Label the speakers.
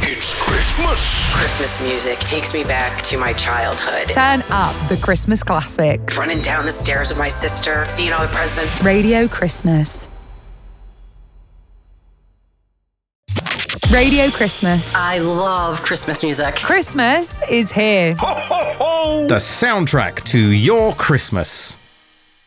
Speaker 1: It's Christmas.
Speaker 2: Christmas music takes me back to my childhood.
Speaker 3: Turn up the Christmas classics.
Speaker 2: Running down the stairs with my sister, seeing all the presents.
Speaker 3: Radio Christmas. Radio Christmas.
Speaker 4: I love Christmas music.
Speaker 3: Christmas is here.
Speaker 1: Ho, ho, ho.
Speaker 5: The soundtrack to your Christmas.